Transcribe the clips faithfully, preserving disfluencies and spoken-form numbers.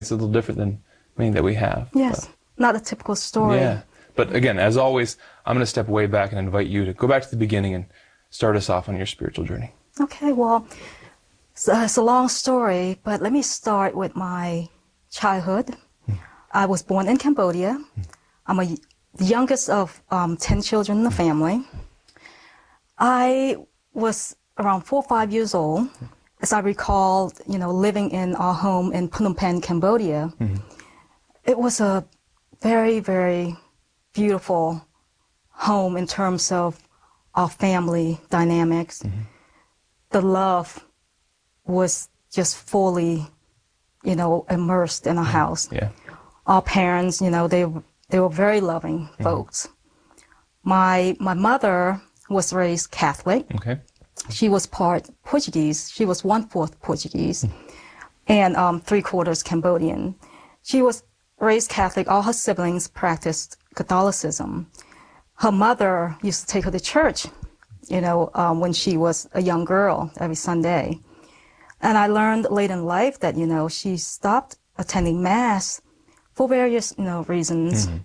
It's a little different than many that we have. Yes, but, not a typical story. Yeah. But again, as always, I'm going to step way back and invite you to go back to the beginning and start us off on your spiritual journey. Okay, well, it's a, it's a long story, but let me start with my childhood. Hmm. I was born in Cambodia. Hmm. I'm a, the youngest of um, ten children in the family. I was around four or five years old, as I recall, you know, living in our home in Phnom Penh, Cambodia. Hmm. It was a very, very beautiful home in terms of our family dynamics. Mm-hmm. The love was just fully, you know, immersed in our mm-hmm. house. Yeah. Our parents, you know, they they were very loving mm-hmm. folks. My my mother was raised Catholic. Okay. She was part Portuguese. She was one fourth Portuguese, mm-hmm. and um, three quarters Cambodian. She was raised Catholic. All her siblings practiced Catholicism. Her mother used to take her to church, you know, um, when she was a young girl every Sunday. And I learned late in life that, you know, she stopped attending Mass for various, you know, reasons. Mm-hmm.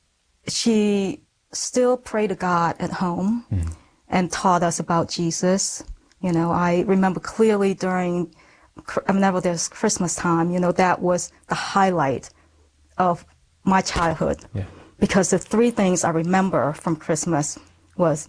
She still prayed to God at home mm-hmm. and taught us about Jesus. You know, I remember clearly during, whenever there's Christmas time, you know, that was the highlight of my childhood. Yeah. Because the three things I remember from Christmas was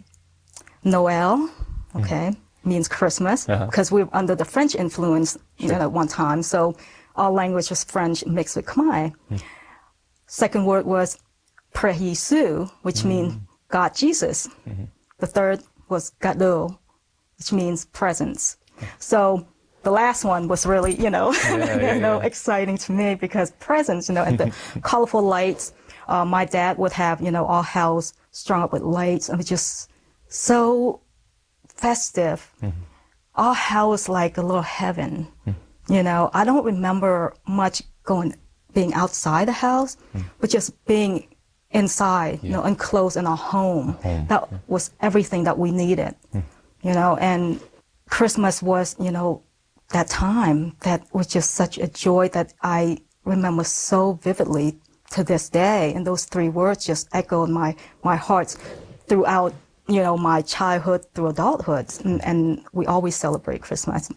Noel, okay, mm. means Christmas, uh-huh. because we were under the French influence sure. you know, at one time. So our language was French mixed with Khmer. Mm. Second word was Pre Yesu, which mm. means God Jesus. Mm-hmm. The third was Gado, which means presence. Yeah. So the last one was really, you know, yeah, yeah, you know, yeah. exciting to me because presents, you know, and the colorful lights. Uh, my dad would have, you know, our house strung up with lights, and it was just so festive. Mm-hmm. Our house like a little heaven. Mm-hmm. You know, I don't remember much going, being outside the house, mm-hmm. but just being inside, yeah. you know, enclosed in our home. home. That yeah. was everything that we needed. Mm-hmm. You know, and Christmas was, you know, that time that was just such a joy that I remember so vividly to this day. And those three words just echo in my, my heart throughout, you know, my childhood through adulthood. And, and we always celebrate Christmas.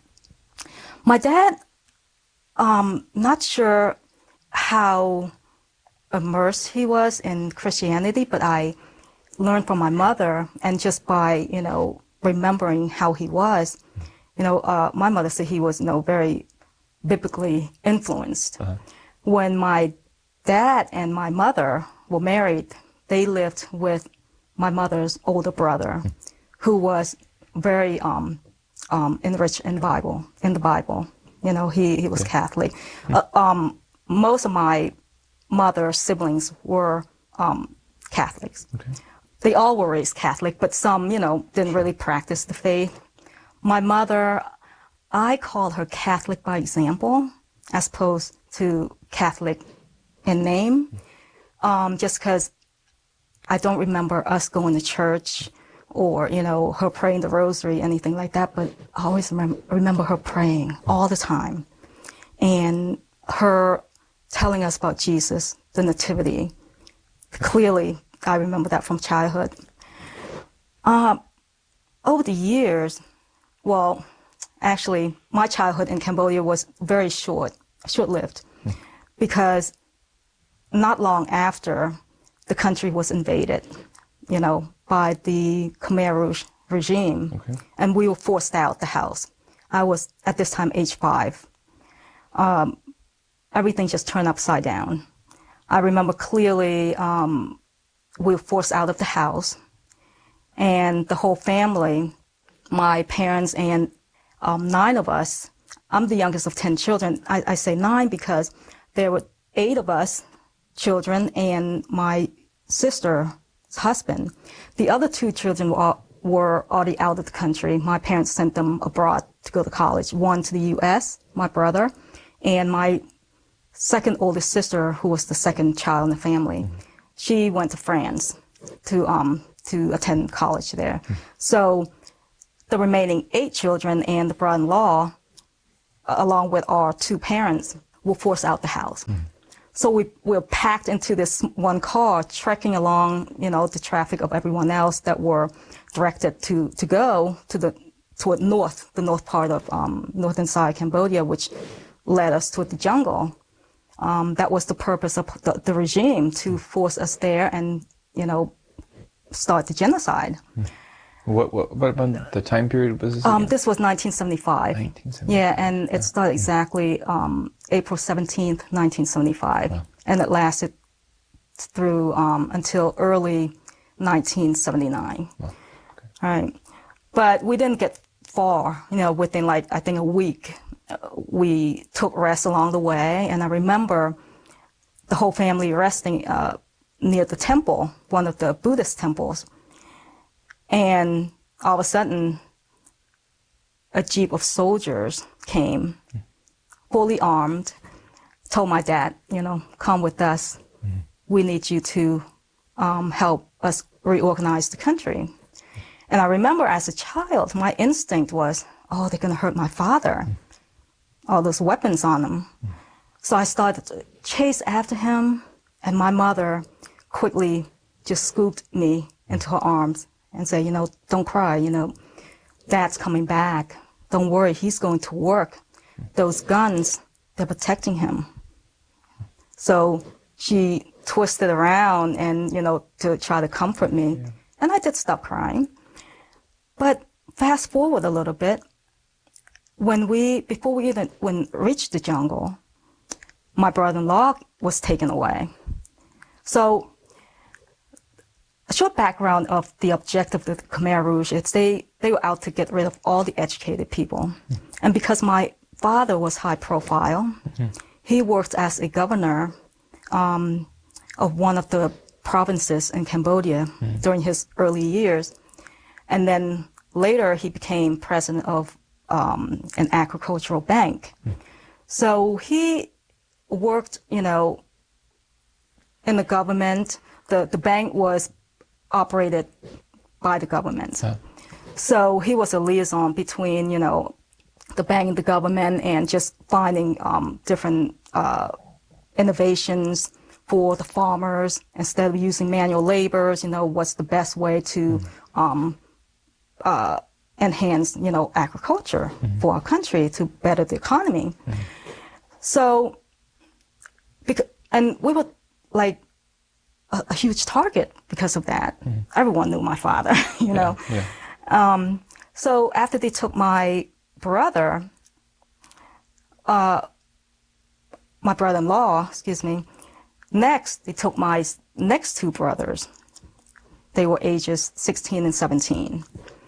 My dad, um, not sure how immersed he was in Christianity, but I learned from my mother, and just by, you know, remembering how he was, you know, uh, my mother said he was, you know, very biblically influenced. Uh-huh. When my dad and my mother were married, they lived with my mother's older brother, mm. who was very um, um, enriched in the Bible. In the Bible, you know, he he was yeah. Catholic. Mm. Uh, um, most of my mother's siblings were um, Catholics. Okay. They all were raised Catholic, but some, you know, didn't really practice the faith. My mother, I call her Catholic by example, as opposed to Catholic in name, um, just because I don't remember us going to church or, you know, her praying the rosary, anything like that, but I always remember, remember her praying all the time and her telling us about Jesus, the Nativity. Clearly, I remember that from childhood. Um, over the years, well, actually, my childhood in Cambodia was very short, short-lived, mm. because not long after, the country was invaded, you know, by the Khmer Rouge regime, okay. and we were forced out the house. I was, at this time, age five. Um, everything just turned upside down. I remember clearly um, we were forced out of the house, and the whole family, my parents and um, nine of us, I'm the youngest of ten children. I, I say nine because there were eight of us children and my sister's husband. The other two children were, were already out of the country. My parents sent them abroad to go to college, one to the U S, my brother, and my second oldest sister, who was the second child in the family. Mm-hmm. She went to France to um to attend college there. Mm-hmm. So the remaining eight children and the brother-in-law, along with our two parents, will force out the house. Mm. So we were packed into this one car, trekking along, you know, the traffic of everyone else that were directed to, to go to the toward north, the north part of um, northern side Cambodia, which led us toward the jungle. Um, that was the purpose of the, the regime, to force us there and, you know, start the genocide. What, what, what about the time period was this Um, again? this was nineteen seventy-five. nineteen seventy-five. Yeah, and it started exactly um, April seventeenth, nineteen seventy-five. Wow. And it lasted through um, until early nineteen seventy-nine. Wow. Okay. Right. But we didn't get far, you know, within like, I think a week. Uh, we took rest along the way, and I remember the whole family resting uh, near the temple, one of the Buddhist temples. And all of a sudden, a jeep of soldiers came, fully armed, told my dad, you know, come with us. Mm-hmm. We need you to um, help us reorganize the country. And I remember as a child, my instinct was, oh, they're going to hurt my father. Mm-hmm. All those weapons on him. Mm-hmm. So I started to chase after him, and my mother quickly just scooped me into her arms and said, you know, don't cry, you know, Dad's coming back. Don't worry, he's going to work. Those guns, they're protecting him. So she twisted around and, you know, to try to comfort me. Yeah. And I did stop crying. But fast forward a little bit, when we, before we even when reached the jungle, my brother-in-law was taken away. So a short background of the objective of the Khmer Rouge is they, they were out to get rid of all the educated people. Mm-hmm. And because my father was high profile, mm-hmm. he worked as a governor um, of one of the provinces in Cambodia mm-hmm. during his early years. And then later he became president of um, an agricultural bank. Mm-hmm. So he worked, you know, in the government. The, the bank was operated by the government. Huh. So he was a liaison between, you know, the bank and the government, and just finding um, different uh, innovations for the farmers. Instead of using manual laborers, you know, what's the best way to mm-hmm. um, uh, enhance, you know, agriculture mm-hmm. for our country to better the economy. Mm-hmm. So, because, and we were like, A, a huge target because of that. Mm-hmm. Everyone knew my father, you know. Yeah, yeah. Um, so after they took my brother, uh, my brother-in-law, excuse me, next they took my next two brothers. They were ages sixteen and seventeen.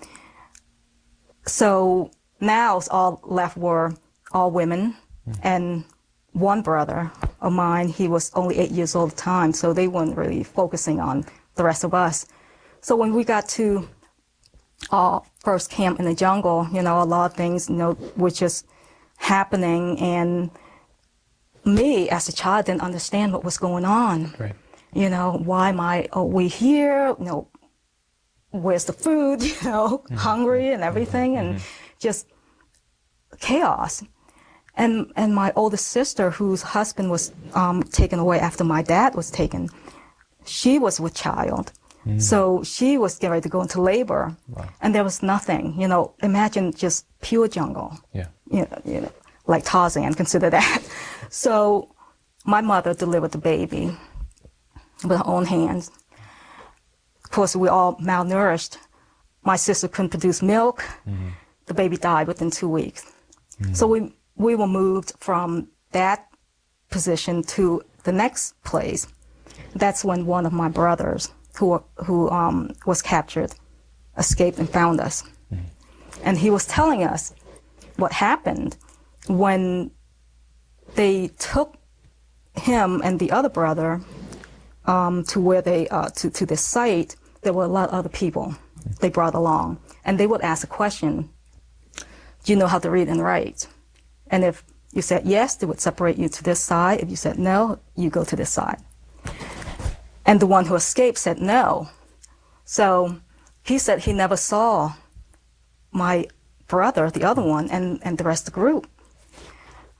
So now it's all left were all women, mm-hmm. and one brother of mine, he was only eight years old at the time, so they weren't really focusing on the rest of us. So when we got to our first camp in the jungle, you know, a lot of things, you know, were just happening, and me as a child didn't understand what was going on. Right. You know, why am I, are we here? You know, where's the food? You know, mm-hmm. hungry and everything, mm-hmm. and just chaos. And and my oldest sister, whose husband was um, taken away after my dad was taken, she was with child. Mm. So she was getting ready to go into labor. Wow. And there was nothing. You know, imagine just pure jungle. Yeah. You know, you know, like Tarzan, consider that. So my mother delivered the baby with her own hands. Of course, we were all malnourished. My sister couldn't produce milk. Mm-hmm. The baby died within two weeks. Mm. So we... We were moved from that position to the next place. That's when one of my brothers, who who um, was captured, escaped and found us. Mm-hmm. And he was telling us what happened when they took him and the other brother um, to where they uh, to to this site. There were a lot of other people mm-hmm. they brought along, and they would ask a question: "Do you know how to read and write?" And if you said yes, they would separate you to this side. If you said no, you go to this side. And the one who escaped said no. So he said he never saw my brother, the other one, and, and the rest of the group.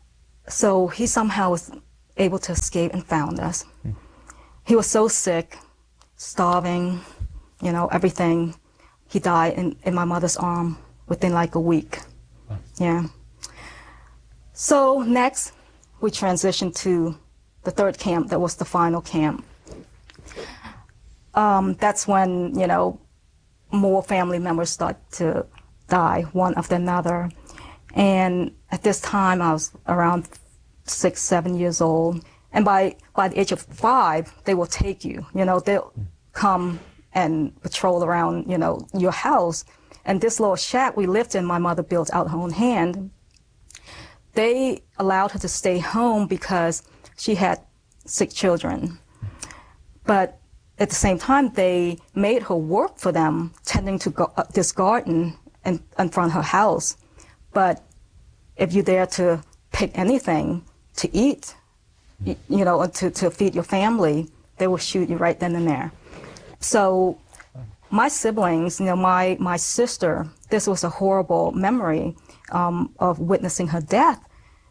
So he somehow was able to escape and found us. Mm. He was so sick, starving, you know, everything. He died in, in my mother's arm within like a week. Wow. Yeah. So next, we transitioned to the third camp. That was the final camp. Um, that's when, you know, more family members start to die, one after another. And at this time, I was around six, seven years old. And by, by the age of five, they will take you. You know, they'll come and patrol around, you know, your house. And this little shack we lived in, my mother built out her own hand. They allowed her to stay home because she had sick children. But at the same time, they made her work for them, tending to go, uh, this garden in, in front of her house. But if you're there to pick anything to eat, you, you know, to, to feed your family, they will shoot you right then and there. So my siblings, you know, my, my sister, this was a horrible memory um, of witnessing her death.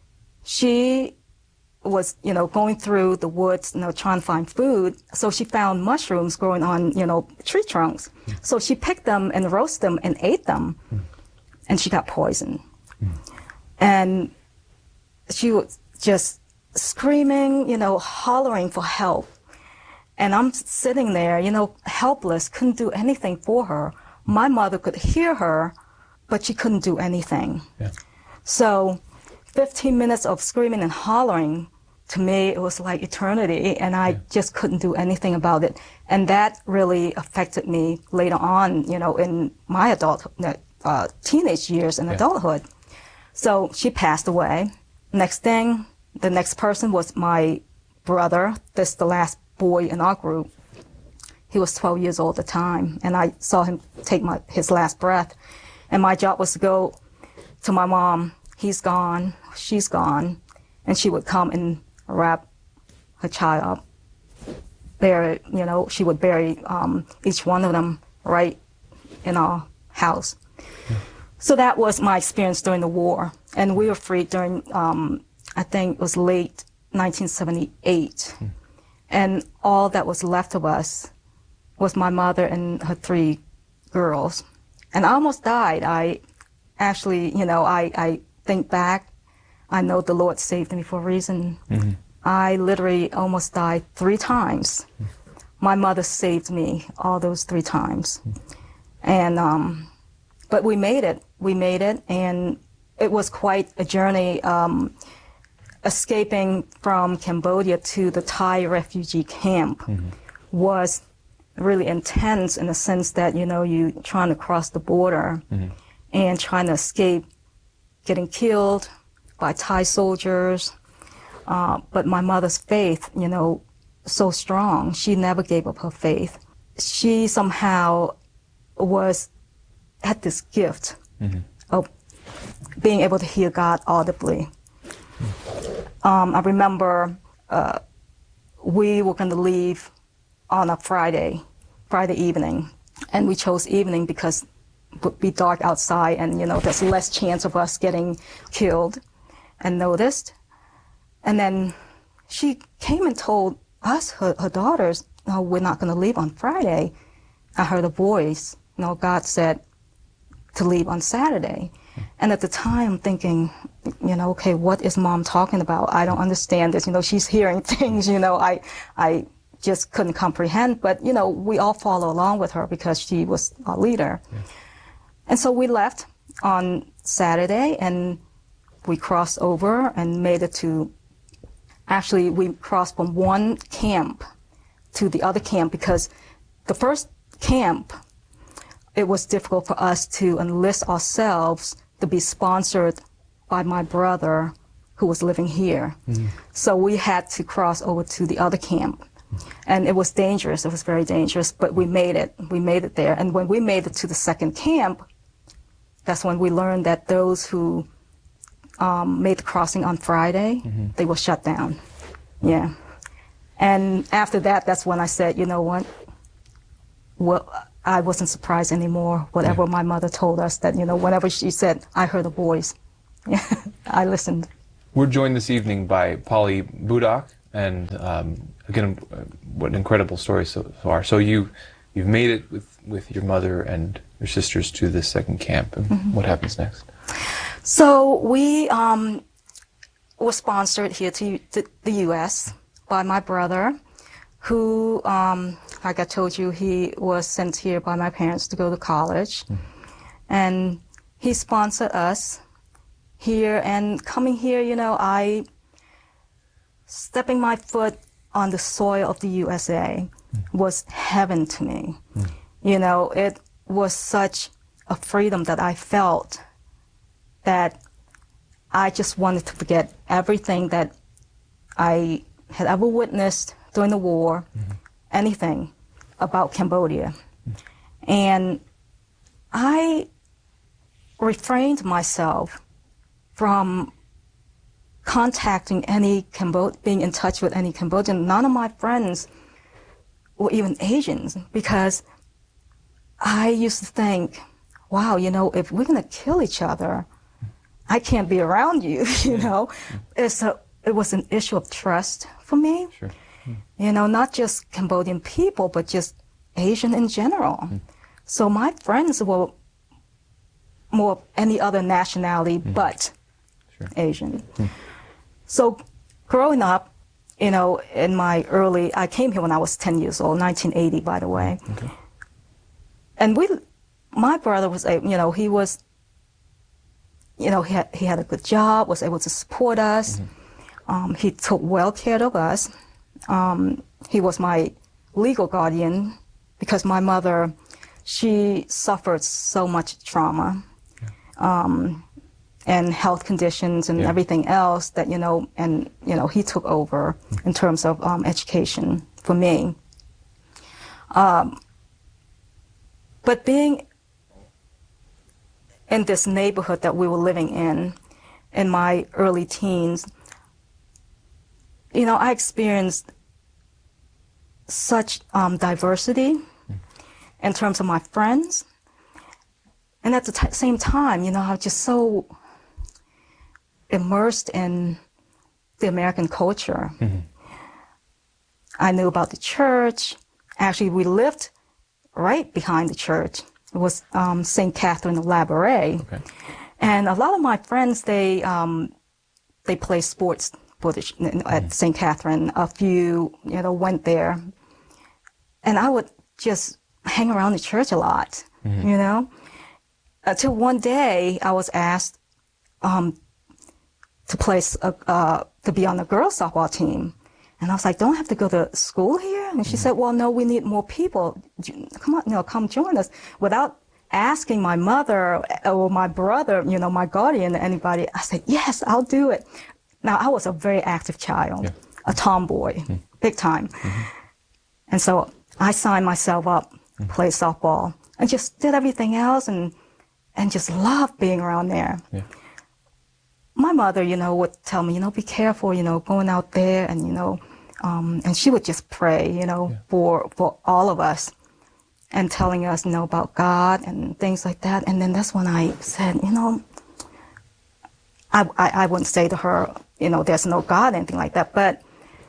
She was, you know, going through the woods, you know, trying to find food. So she found mushrooms growing on, you know, tree trunks. Mm. So she picked them and roasted them and ate them. Mm. And she got poisoned. Mm. And she was just screaming, you know, hollering for help. And I'm sitting there, you know, helpless, couldn't do anything for her. My mother could hear her, but she couldn't do anything. Yeah. So fifteen minutes of screaming and hollering, to me, it was like eternity, and I yeah. just couldn't do anything about it. And that really affected me later on, you know, in my adult, uh, teenage years and yeah. adulthood. So she passed away. Next thing, the next person was my brother. This is the last boy in our group. He was twelve years old at the time, and I saw him take my, his last breath. And my job was to go to my mom. He's gone, she's gone, and she would come and wrap her child up, bury, you know, she would bury um, each one of them right in our house. Yeah. So that was my experience during the war, and we were freed during, um, I think it was late nineteen seventy-eight, hmm. and all that was left of us was my mother and her three girls, and I almost died. I actually, you know, I, I think back, I know the Lord saved me for a reason. Mm-hmm. I literally almost died three times. Mm-hmm. My mother saved me all those three times. Mm-hmm. And, um, but we made it. We made it, and it was quite a journey, um, escaping from Cambodia to the Thai refugee camp. Mm-hmm. Was really intense in the sense that, you know, you trying to cross the border mm-hmm. and trying to escape getting killed by Thai soldiers. Uh, but my mother's faith, you know, so strong. She never gave up her faith. She somehow was, had this gift mm-hmm. of being able to hear God audibly. Mm-hmm. Um, I remember uh, we were going to leave on a Friday, Friday evening, and we chose evening because it would be dark outside, and, you know, there's less chance of us getting killed and noticed. And then she came and told us, her, her daughters, no, we're not going to leave on Friday. I heard a voice, you know, God said to leave on Saturday. And at the time, I'm thinking, you know, okay, what is Mom talking about? I don't understand this. You know, she's hearing things, you know, I, I just couldn't comprehend. But, you know, we all follow along with her because she was our leader. Yeah. And so we left on Saturday, and we crossed over and made it to, actually we crossed from one camp to the other camp because the first camp, it was difficult for us to enlist ourselves to be sponsored by my brother who was living here. Mm-hmm. So we had to cross over to the other camp. And it was dangerous, it was very dangerous, but we made it, we made it there. And when we made it to the second camp, that's when we learned that those who um, made the crossing on Friday, mm-hmm. they were shut down. Yeah. And after that, that's when I said, you know what? Well, I wasn't surprised anymore. Whatever yeah. my mother told us, that, you know, whenever she said, I heard a voice, I listened. We're joined this evening by Polly Budak, and um, again, what an incredible story so far. So you, you've made it with, with your mother and your sisters to this second camp, and mm-hmm. what happens next? So we um, were sponsored here to, to the U S by my brother, who, um, like I told you, he was sent here by my parents to go to college, mm-hmm. and he sponsored us here, and coming here, you know, I, stepping my foot on the soil of the U S A mm. was heaven to me. Mm. You know, it was such a freedom that I felt that I just wanted to forget everything that I had ever witnessed during the war, mm-hmm. anything about Cambodia. Mm. And I refrained myself from contacting any Cambodian, being in touch with any Cambodian. None of my friends were even Asians, because I used to think, wow, you know, if we're going to kill each other, I can't be around you, you know. It's a, it was an issue of trust for me. Sure. Mm. You know, not just Cambodian people, but just Asian in general. Mm. So my friends were more any other nationality mm. but Sure. Asian. Hmm. So growing up, you know, in my early, I came here when I was ten years old, nineteen eighty, by the way. Okay. And we, my brother was, a, you know, he was, you know, he had, he had a good job, was able to support us. Mm-hmm. Um, he took well care of us. Um, he was my legal guardian, because my mother, she suffered so much trauma. Yeah. Um, and health conditions and yeah. everything else that, you know, and, you know, he took over mm. in terms of um, education for me. Um, but being in this neighborhood that we were living in, in my early teens, you know, I experienced such um, diversity mm. in terms of my friends. And at the t- same time, you know, I was just so immersed in the American culture. Mm-hmm. I knew about the church. Actually, we lived right behind the church. It was um, Saint Catherine of Labouré. Okay. And a lot of my friends, they um, they play sports for the, mm-hmm. at Saint Catherine. A few, you know, went there. And I would just hang around the church a lot, mm-hmm. you know. Until one day, I was asked um, to place a, uh, to be on the girls' softball team, and I was like, "Don't I have to go to school here?" And she mm-hmm. said, "Well, no, we need more people. Come on, you know, come join us." Without asking my mother or my brother, you know, my guardian, anybody, I said, "Yes, I'll do it." Now, I was a very active child, yeah. a tomboy, mm-hmm. big time, mm-hmm. and so I signed myself up, mm-hmm. played softball, and just did everything else, and and just loved being around there. Yeah. My mother, you know, would tell me, you know, be careful, you know, going out there, and, you know, um, and she would just pray, you know, yeah. for, for all of us, and telling us, you know, about God and things like that. And then that's when I said, you know, I, I, I wouldn't say to her, you know, there's no God, anything like that, but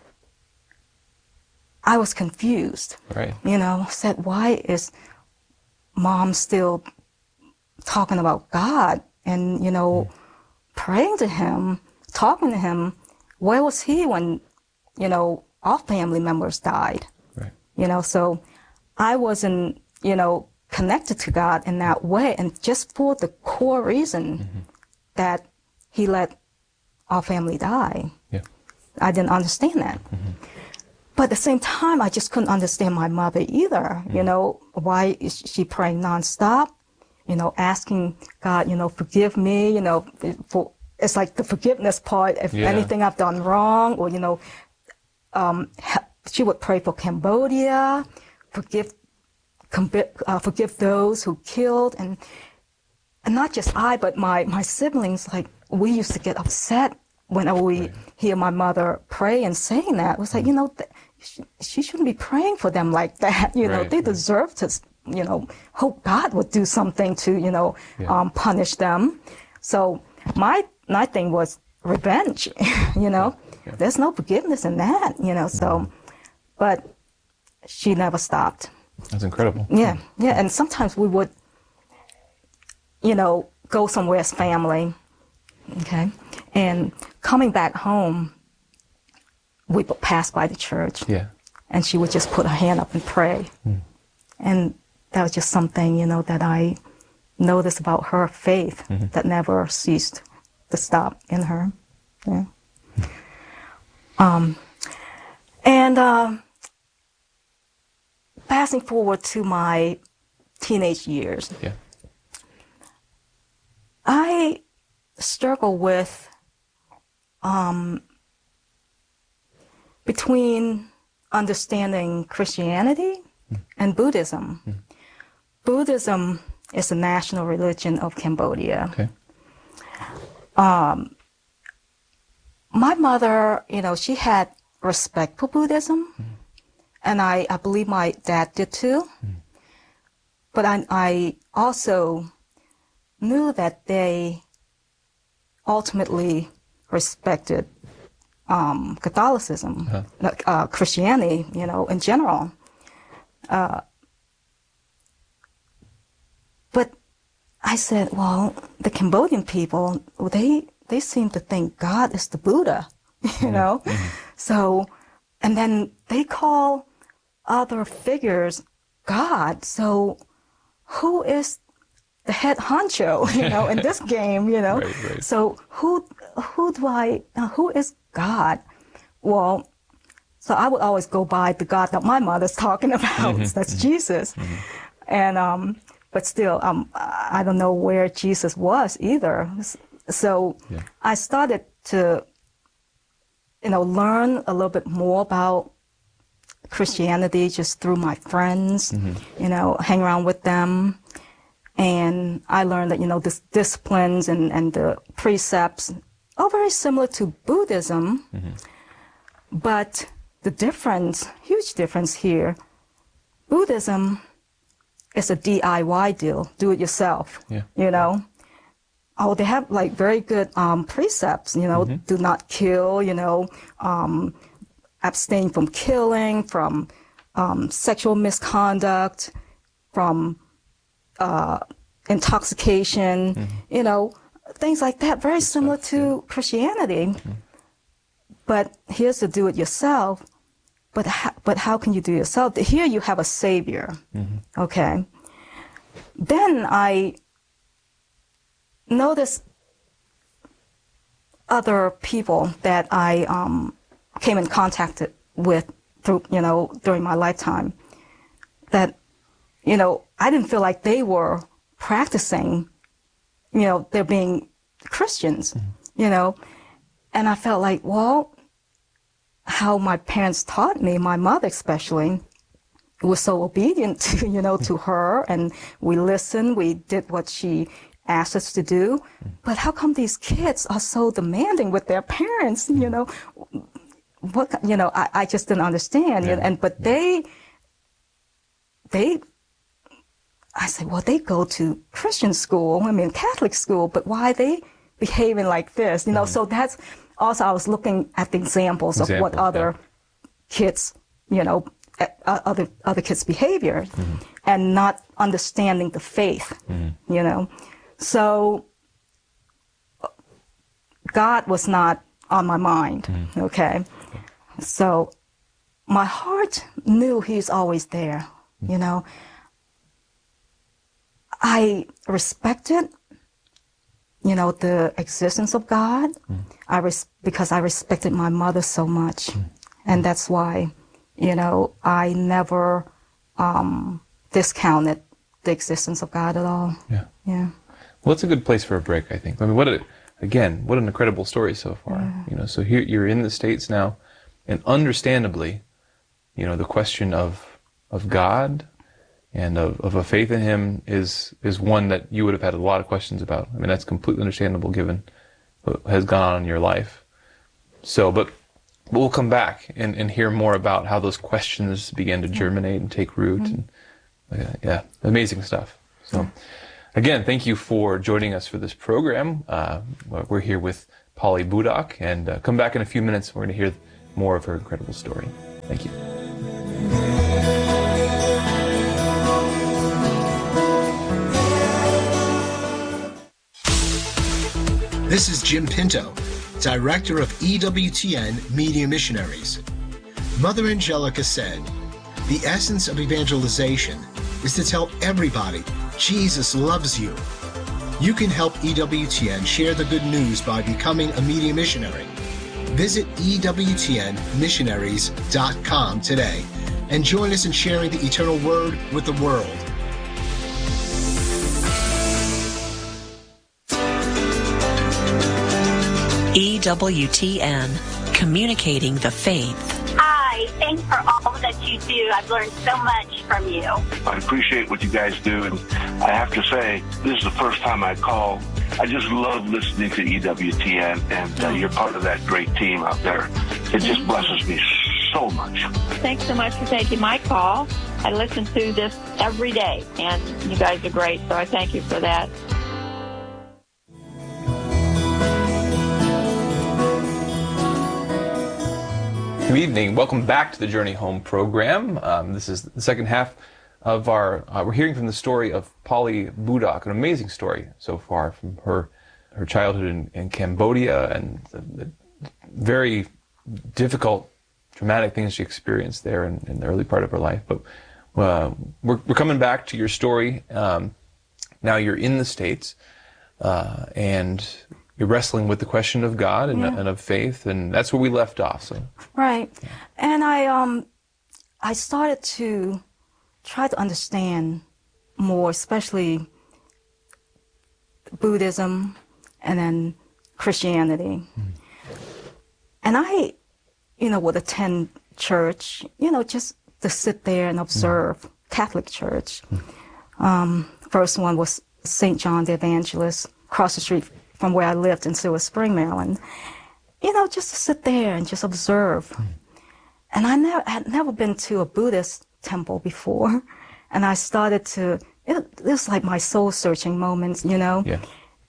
I was confused. Right. You know, said, why is Mom still talking about God and, you know, mm. praying to him, talking to him? Where was he when, you know, our family members died? Right. You know, so I wasn't, you know, connected to God in that way, and just for the core reason mm-hmm. that he let our family die. Yeah. I didn't understand that. Mm-hmm. But at the same time, I just couldn't understand my mother either. Mm. You know, why is she praying nonstop? You know, asking God, you know, forgive me, you know, for, it's like the forgiveness part, if yeah. anything I've done wrong, or, you know, um, she would pray for Cambodia, forgive, uh, forgive those who killed, and, and not just I, but my, my siblings, like, we used to get upset whenever we right. hear my mother pray and saying that. It was like, you know, th- she, she shouldn't be praying for them like that. You know, right. they deserve to, you know, hope God would do something to, you know, yeah. um, punish them. So my my thing was, revenge, you know. Yeah. There's no forgiveness in that, you know. So, but she never stopped. That's incredible. Yeah, yeah. And sometimes we would, you know, go somewhere as family, okay, and coming back home, we would pass by the church. Yeah. And she would just put her hand up and pray. Mm. And that was just something, you know, that I noticed about her faith mm-hmm. that never ceased to stop in her. Yeah. um, and uh, passing forward to my teenage years, yeah. I struggle with um, between understanding Christianity mm. and Buddhism. Mm. Buddhism is the national religion of Cambodia. Okay. Um, my mother, you know, she had respect for Buddhism, mm. and I, I believe my dad did too. Mm. But I, I also knew that they ultimately respected um, Catholicism, uh-huh. uh, Christianity, you know, in general. Uh, but I said, well, the Cambodian people, they they seem to think God is the Buddha, you mm-hmm. know? Mm-hmm. So, and then they call other figures God. So who is the head honcho, you know, in this game, you know? Right, right. So who who do I, uh, who is God? Well, so I would always go by the God that my mother's talking about. Mm-hmm. That's mm-hmm. Jesus. Mm-hmm. And, um, but still, um, I don't know where Jesus was either. So yeah. I started to, you know, learn a little bit more about Christianity just through my friends, mm-hmm. you know, hang around with them. And I learned that, you know, this disciplines and, and the precepts are very similar to Buddhism, mm-hmm. but the difference, huge difference here, Buddhism is a D I Y deal, do it yourself, yeah. you know. Oh, they have like very good um, precepts, you know, mm-hmm. do not kill, you know, um, abstain from killing, from um, sexual misconduct, from uh, intoxication, mm-hmm. you know, things like that, very similar to yeah. Christianity. Mm-hmm. But here's the do-it-yourself. But how, but how can you do it yourself? Here you have a savior, mm-hmm. okay? Then I noticed other people that I um, came in contact with through, you know, during my lifetime that, you know, I didn't feel like they were practicing, you know, they're being Christians, mm-hmm. you know, and I felt like, well, how my parents taught me, my mother especially, was so obedient to, you know, to her, and we listened, we did what she asked us to do. Mm-hmm. But how come these kids are so demanding with their parents, you know? What, you know, I, I just didn't understand. Yeah. And, but they, they, I said, well, they go to Christian school, I mean, Catholic school, but why are they behaving like this? You know, mm-hmm. so that's also, I was looking at the examples, examples of what other yeah. kids, you know, uh, other, other kids' behavior, mm-hmm. and not understanding the faith, mm-hmm. you know. So God was not on my mind, mm-hmm. okay? So my heart knew He's always there, you know. I respected, you know, the existence of God. Mm. I res- because I respected my mother so much, mm. and that's why, you know, I never um, discounted the existence of God at all. Yeah. Yeah. Well, it's a good place for a break, I think. I mean, what a, again, what an incredible story so far. Yeah. You know, so here you're in the States now, and understandably, you know, the question of of God and of, of a faith in Him is is one that you would have had a lot of questions about. I mean, that's completely understandable given what has gone on in your life. So, but, but we'll come back and, and hear more about how those questions began to germinate and take root. Mm-hmm. And uh, yeah, amazing stuff. So, again, thank you for joining us for this program. Uh, we're here with Polly Budak, and uh, come back in a few minutes. We're going to hear more of her incredible story. Thank you. This is Jim Pinto, Director of E W T N Media Missionaries. Mother Angelica said, "The essence of evangelization is to tell everybody Jesus loves you." You can help E W T N share the good news by becoming a media missionary. Visit E W T N missionaries dot com today and join us in sharing the eternal word with the world. E W T N, communicating the faith. Hi, thanks for all that you do. I've learned so much from you. I appreciate what you guys do, and I have to say, this is the first time I call. I just love listening to E W T N, and uh, you're part of that great team out there. It just blesses me so much. Thanks so much for taking my call. I listen to this every day, and you guys are great, so I thank you for that. Good evening. Welcome back to the Journey Home program. Um, this is the second half of our, uh, we're hearing from the story of Polly Budak, an amazing story so far from her her childhood in, in Cambodia and the, the very difficult, traumatic things she experienced there in, in the early part of her life. But uh, we're, we're coming back to your story. Um, now you're in the States, uh, and you're wrestling with the question of God and, yeah. and of faith, and that's where we left off. So right, yeah. and I um, I started to try to understand more, especially Buddhism and then Christianity. Mm. And I, you know, would attend church, you know, just to sit there and observe mm. Catholic Church. Mm. Um, first one was Saint John the Evangelist, across the street from where I lived in Silver Spring, Maryland. You know, just to sit there and just observe. Mm. And I never had never been to a Buddhist temple before, and I started to. It, it was like my soul-searching moments, you know. Yeah.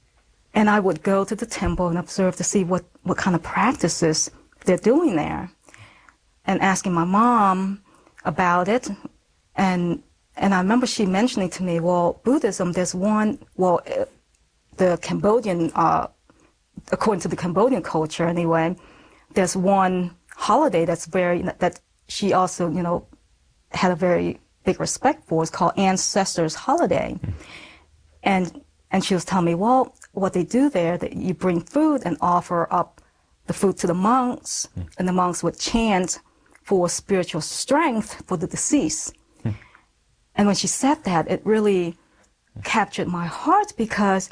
And I would go to the temple and observe to see what what kind of practices they're doing there, and asking my mom about it, and and I remember she mentioning to me, well, Buddhism, there's one, well. Uh, The Cambodian, uh, according to the Cambodian culture anyway, there's one holiday that's very, that she also, you know, had a very big respect for. It's called Ancestors Holiday. Mm. And and she was telling me, well, what they do there, that you bring food and offer up the food to the monks, mm. and the monks would chant for spiritual strength for the deceased. Mm. And when she said that, it really mm. captured my heart, because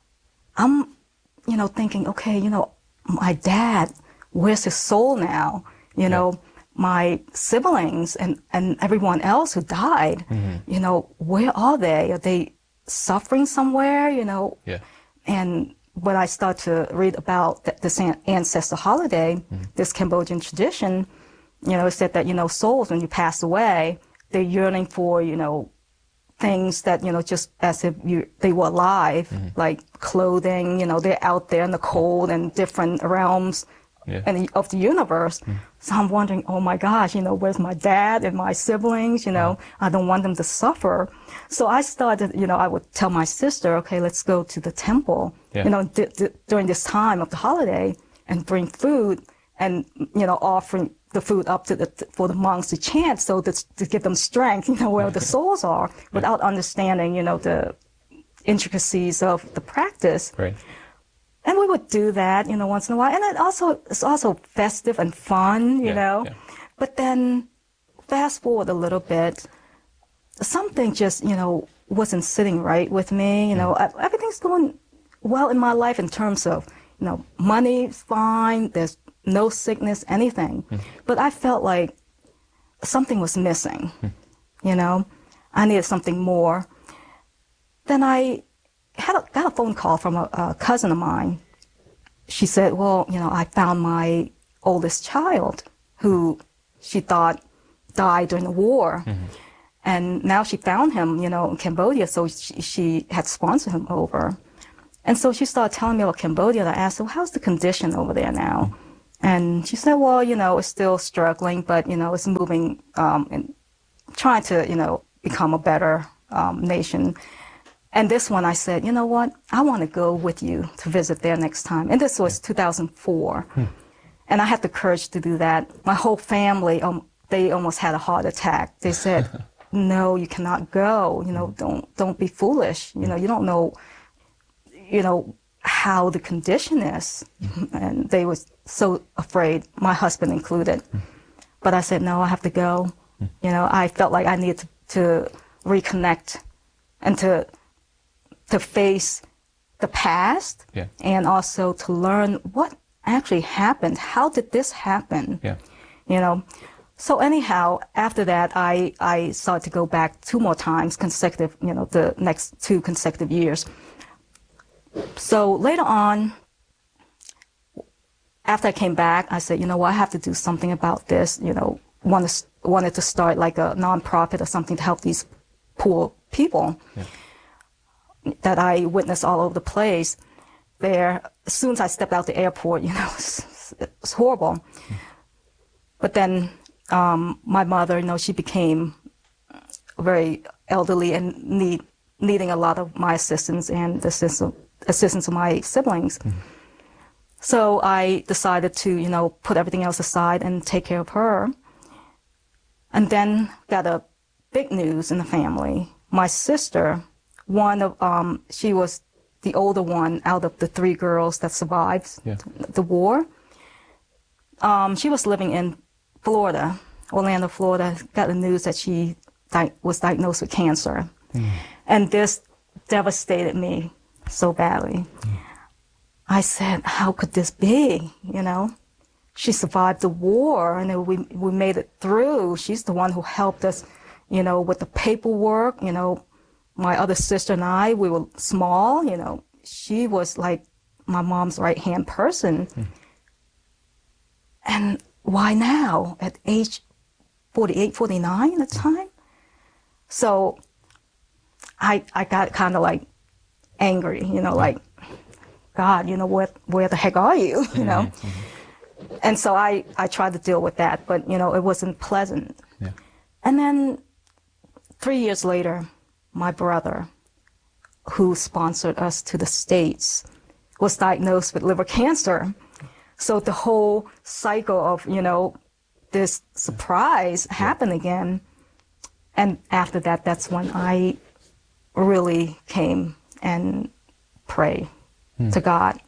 I'm, you know, thinking, okay, you know, my dad, where's his soul now? You yeah. know, my siblings and, and everyone else who died, mm-hmm. you know, where are they? Are they suffering somewhere, you know? Yeah. And when I start to read about th- this an- ancestor holiday, mm-hmm. this Cambodian tradition, you know, it said that, you know, souls, when you pass away, they're yearning for, you know, things that, you know, just as if you they were alive, mm-hmm. like clothing, you know, they're out there in the cold and different realms yeah. and the, of the universe. Mm-hmm. So I'm wondering, oh my gosh, you know, where's my dad and my siblings? You know, mm-hmm. I don't want them to suffer. So I started, you know, I would tell my sister, okay, let's go to the temple, yeah. you know, d- d- during this time of the holiday, and bring food and, you know, offering the food up to the, for the monks to chant, so that to give them strength, you know, where the souls are, without understanding, you know, the intricacies of the practice. Right. And we would do that, you know, once in a while. And it also, it's also festive and fun, you yeah, know. Yeah. But then fast forward a little bit, something just, you know, wasn't sitting right with me. You know, mm. everything's going well in my life in terms of, you know, money's fine, there's no sickness, anything. Mm. But I felt like something was missing, mm. you know. I needed something more. Then I had a, got a phone call from a, a cousin of mine. She said, well, you know, I found my oldest child who she thought died during the war. Mm-hmm. And now she found him, you know, in Cambodia, so she, she had sponsored him over. And so she started telling me about Cambodia, and I asked her, well, how's the condition over there now? And she said, well, you know, it's still struggling, but, you know, it's moving um, and trying to, you know, become a better um, nation. And this one, I said, you know what? I want to go with you to visit there next time. And this was two thousand four. Hmm. And I had the courage to do that. My whole family, um, they almost had a heart attack. They said, no, you cannot go. You know, don't don't be foolish. You know, you don't know, you know, how the condition is. And they were so afraid, my husband included. But I said, no, I have to go. You know, I felt like I needed to, to reconnect and to to face the past, yeah. and also to learn what actually happened. How did this happen? Yeah. You know, so anyhow, after that, I, I started to go back two more times consecutive, you know, the next two consecutive years. So later on, after I came back, I said, you know what, I have to do something about this, you know, wanted, wanted to start like a nonprofit or something to help these poor people. Yeah. That I witnessed all over the place there. As soon as I stepped out the airport, you know, it's, it's horrible. Mm. But then um, my mother, you know, she became very elderly and need, needing a lot of my assistance and the assistance, assistance of my siblings. Mm. So I decided to, you know, put everything else aside and take care of her. And then got a big news in the family. My sister, one of, um, she was the older one out of the three girls that survived yeah. the war. Um, she was living in Florida, Orlando, Florida, got the news that she di- was diagnosed with cancer. Mm. And this devastated me so badly. Mm. I said, how could this be, you know? She survived the war, and we we made it through. She's the one who helped us, you know, with the paperwork, you know. My other sister and I, we were small, you know. She was like my mom's right-hand person. Mm. And why now, at age forty-eight, forty-nine at the time? So I I got kind of like angry, you know, like, God, you know, where, where the heck are you, you know? Mm-hmm. And so I, I tried to deal with that, but, you know, it wasn't pleasant. Yeah. And then three years later, my brother, who sponsored us to the States, was diagnosed with liver cancer. So the whole cycle of, you know, this surprise yeah. happened again. And after that, that's when I really came and prayed hmm. to God.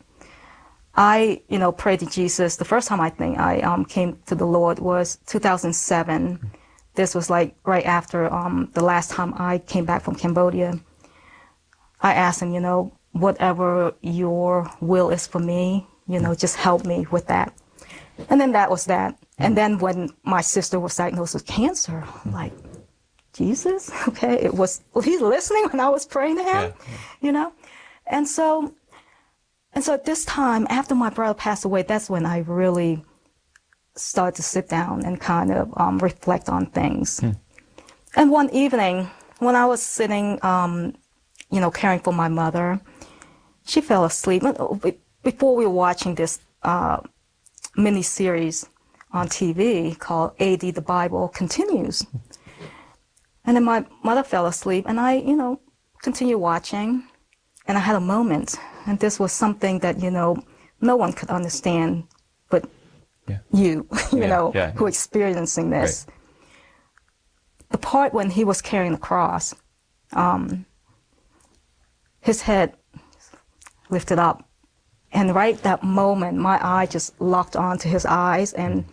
I, you know, prayed to Jesus. The first time I think I um, came to the Lord was two thousand seven. Hmm. This was like right after um, the last time I came back from Cambodia. I asked him, you know, whatever your will is for me, you know, just help me with that. And then that was that. And then when my sister was diagnosed with cancer, I'm like, Jesus, okay, it was, was he listening when I was praying to him, yeah, yeah. you know? And so, and so at this time, after my brother passed away, that's when I really started to sit down and kind of um, reflect on things. Hmm. And one evening, when I was sitting, um, you know, caring for my mother, she fell asleep. Before we were watching this uh, mini-series on T V called A D, The Bible Continues. And then my mother fell asleep, and I, you know, continued watching, and I had a moment, and this was something that, you know, no one could understand but yeah. you, you yeah, know, yeah, who are experiencing this. Right. The part when he was carrying the cross, um, his head lifted up, and right that moment, my eye just locked onto his eyes, and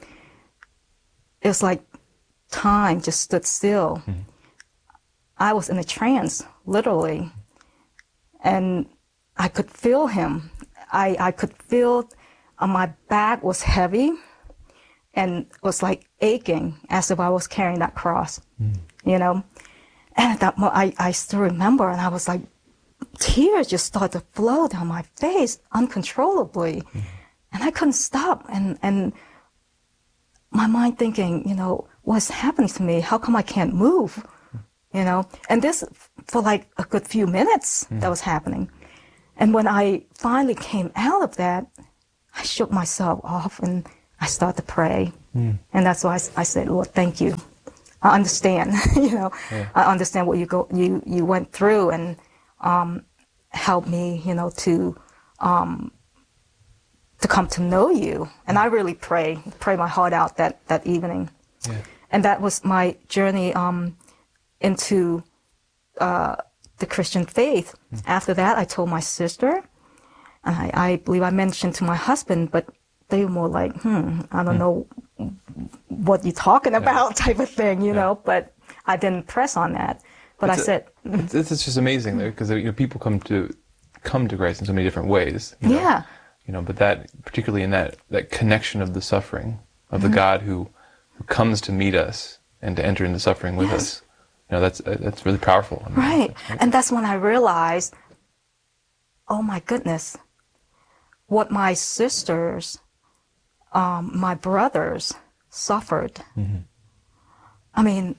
it was like time just stood still. Mm-hmm. I was in a trance, literally, and I could feel him. I, I could feel uh, my back was heavy and was like aching as if I was carrying that cross, mm. you know. And at that moment, I, I still remember, and I was like, tears just started to flow down my face uncontrollably, mm. and I couldn't stop. And, and my mind thinking, you know, what's happening to me? How come I can't move? You know, and this for like a good few minutes mm. that was happening. And when I finally came out of that, I shook myself off and I started to pray. Mm. And that's why I, I said, Lord, thank you. I understand, you know, yeah. I understand what you go, you, you went through, and um, help me, you know, to um, to come to know you. And I really pray, pray my heart out that, that evening. Yeah. And that was my journey um, into uh, the Christian faith. Mm. After that, I told my sister, and I, I believe I mentioned to my husband, but they were more like, hmm, I don't mm. know what you're talking about, yeah. type of thing, you yeah. know, but I didn't press on that. But it's I a, said... It's, it's just amazing, though, because you know, people come to come to Christ in so many different ways. You know? Yeah. You know, but that, particularly in that, that connection of the suffering, of mm-hmm. the God who, who comes to meet us and to enter into suffering with yes. us, you know, that's that's really powerful. I mean, right. That's and that's when I realized, oh my goodness, what my sisters, um, my brothers suffered. Mm-hmm. I mean,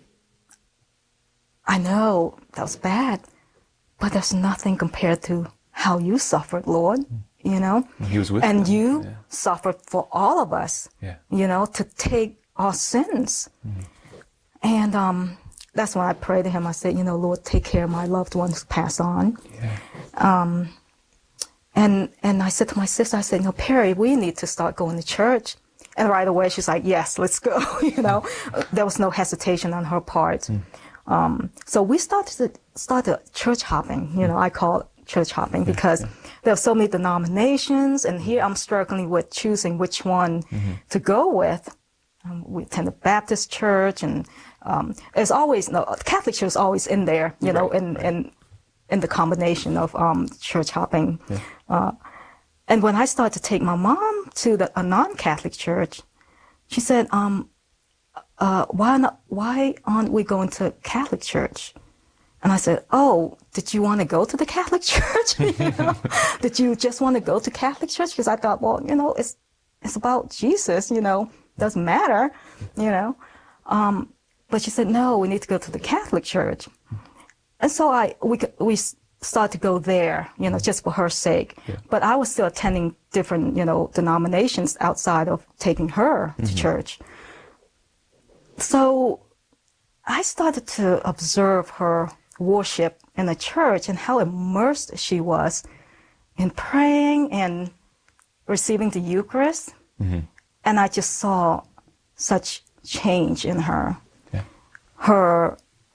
I know that was bad, but there's nothing compared to how you suffered, Lord. Mm. You know, he was with and them. you yeah. suffered for all of us, yeah. you know, to take our sins. Mm-hmm. And um, that's when I prayed to him. I said, you know, Lord, take care of my loved ones who pass on. Yeah. Um, and and I said to my sister, I said, you know, Perry, we need to start going to church. And right away, she's like, yes, let's go. you know, mm. there was no hesitation on her part. Mm. Um, so we started to, started church hopping. You know, I call it church hopping yeah. because yeah. there are so many denominations, and here I'm struggling with choosing which one mm-hmm. to go with. Um, we attend a Baptist church, and um, there's always, no, Catholic church is always in there, you right, know, in, right. in in the combination of um, church hopping. Yeah. Uh, and when I started to take my mom to the, a non-Catholic church, she said, um, uh, why not, why aren't we going to Catholic church? And I said, oh, did you want to go to the Catholic church? you know? Did you just want to go to Catholic church? Because I thought, well, you know, it's it's about Jesus, you know, doesn't matter, you know. Um, but she said, no, we need to go to the Catholic church. And so I we we started to go there, you know, just for her sake. Yeah. But I was still attending different, you know, denominations outside of taking her mm-hmm. to church. So I started to observe her worship in the church and how immersed she was in praying and receiving the Eucharist. Mm-hmm. And I just saw such change in her. Yeah. Her,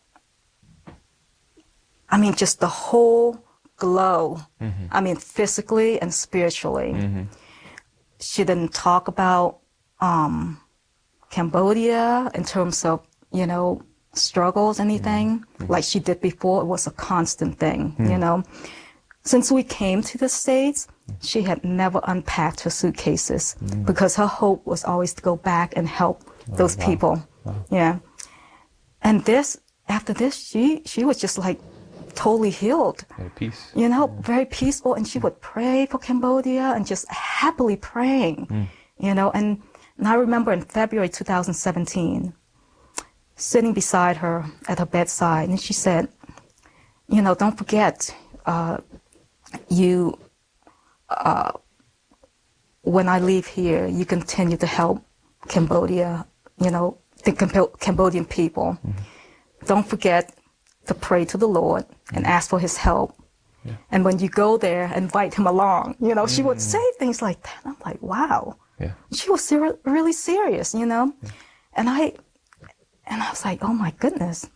I mean, just the whole glow. Mm-hmm. I mean, physically and spiritually. Mm-hmm. She didn't talk about um, Cambodia in terms of, you know, struggles, anything mm-hmm. like she did before. It was a constant thing, mm-hmm. you know. Since we came to the States, she had never unpacked her suitcases mm-hmm. because her hope was always to go back and help oh, those wow. people. Wow. Yeah. And this, after this, she, she was just like totally healed. At peace. You know, yeah. very peaceful. And she would pray for Cambodia and just happily praying, mm. you know. And, and I remember in February two thousand seventeen, sitting beside her at her bedside, and she said, you know, don't forget, uh, you, uh, when I leave here, you continue to help Cambodia, you know, the Camb- Cambodian people. Mm-hmm. Don't forget to pray to the Lord mm-hmm. and ask for his help. Yeah. And when you go there, invite him along. You know, mm-hmm. she would say things like that. I'm like, wow. Yeah. She was ser- really serious, you know. Yeah. And I... And I was like, oh my goodness.